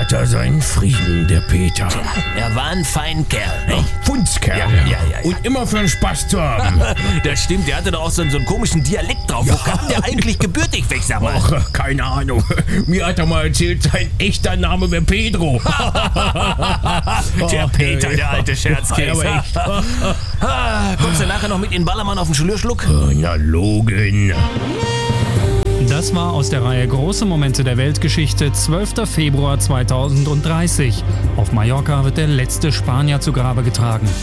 hat er seinen Frieden, der Peter. Er war ein Feinkerl. Ne? Fundskerl. Ja. Und immer für einen Spaß zu haben. Das stimmt, der hatte doch auch so einen komischen Dialekt drauf. Wo kam der eigentlich gebürtig weg, sag mal? Ach, keine Ahnung. Mir hat er mal erzählt, sein echter Name wäre Pedro. Der Peter, der alte Scherzkäse. Ja, aber echt. Kommst du nachher noch mit in den Ballermann auf den Schlürschluck? Na, Logen. Das war aus der Reihe Große Momente der Weltgeschichte, 12. Februar 2030. Auf Mallorca wird der letzte Spanier zu Grabe getragen.